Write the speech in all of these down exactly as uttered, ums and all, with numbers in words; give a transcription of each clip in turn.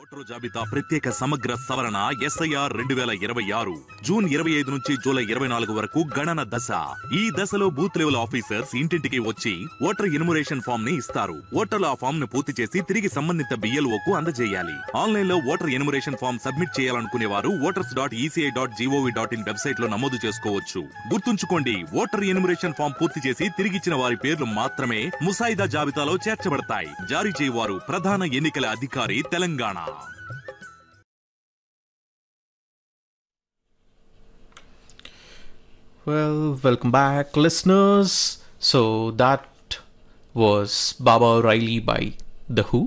Voter జాబితా ప్రత్యేక సమగ్ర సవరణ ఎస్ఐఆర్ రెండు వేల ఇరవై ఆరు జూన్ ఇరవై ఐదు నుంచి జూలై ఇరవై నాలుగు వరకు గణన దశ. ఈ దశలో బూత్ లెవెల్ ఆఫీసర్స్ ఇంటింటికి వచ్చి ఓటర్ ఎన్యుమరేషన్ ఫామ్ ని ఇస్తారు. ఓటర్లు ఆ ఫామ్ ను పూర్తి చేసి తిరిగి సంబంధిత బిఎల్ఓకు అందజేయాలి. ఆన్లైన్ లో ఓటర్ ఎన్యుమరేషన్ ఫామ్ సబ్మిట్ చేయాలనుకునే వారు voters dot ECI dot GOV dot in website లో నమోదు చేసుకోవచ్చు. గుర్తుంచుకోండి, ఓటర్ ఎన్యుమరేషన్ ఫామ్ పూర్తి చేసి తిరిగిచ్చిన వారి పేర్లు మాత్రమే ముసాయిదా జాబితాలో చేర్చబడతాయి. జారీ చేయవారు ప్రధాన ఎన్నికల అధికారి Telangana. Well, welcome back, listeners. So that was Baba O'Reilly by The Who?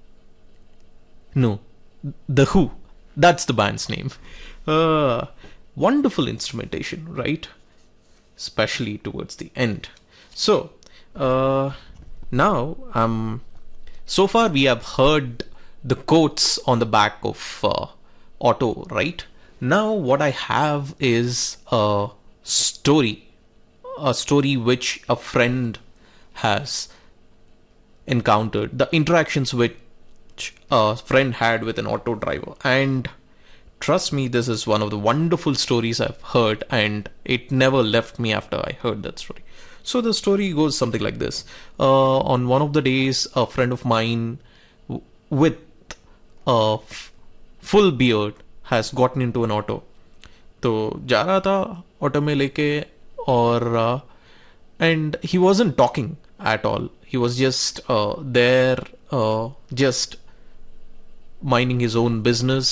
No, The Who. That's the band's name. Uh, wonderful instrumentation, right? Especially towards the end. So, uh, now, um, so far we have heard the quotes on the back of uh, Otto, right? Now what I have is a story, a story which a friend has encountered, the interactions which a friend had with an auto driver. And trust me, this is one of the wonderful stories I've heard, and it never left me after I heard that story. So the story goes something like this. Uh, on one of the days, a friend of mine w- with a f- full beard has gotten into an auto. तो जा रहा था auto में लेके और and he wasn't talking at all. He was just uh, there, uh, just minding his own business,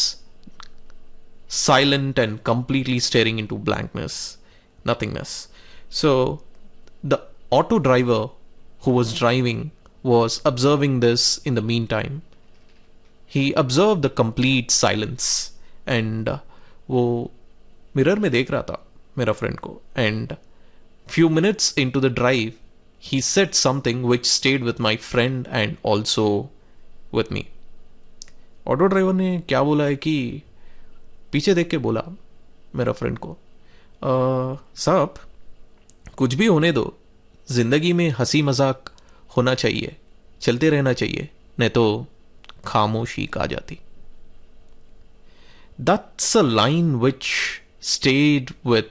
silent and completely staring into blankness, nothingness. So the auto driver who was driving was observing this in the meantime. He observed the complete silence and uh, वो mirror में देख रहा था मेरा friend को. And few minutes into the drive he said something which stayed with my friend and also with me. Auto driver ने क्या बोला है कि पीछे देख के बोला मेरा फ्रेंड को, साहब कुछ भी होने दो, जिंदगी में हंसी मजाक होना चाहिए, चलते रहना चाहिए, नहीं तो खामोशी का जाती. That's a line which stayed with